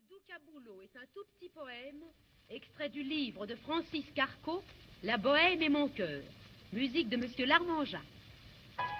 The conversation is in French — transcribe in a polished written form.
Doucaboulot est un tout petit poème, extrait du livre de Francis Carco, La Bohème et mon cœur, musique de Monsieur Larmangeat.